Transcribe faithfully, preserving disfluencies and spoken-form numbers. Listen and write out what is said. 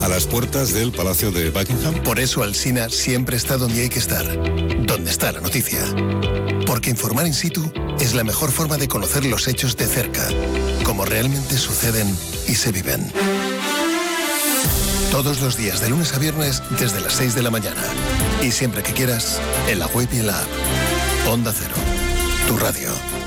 a las puertas del Palacio de Buckingham. Por eso Alsina siempre está donde hay que estar, donde está la noticia. Porque informar in situ es la mejor forma de conocer los hechos de cerca, como realmente suceden y se viven. Todos los días, de lunes a viernes, desde las seis de la mañana. Y siempre que quieras, en la web y en la app. Onda Cero, tu radio.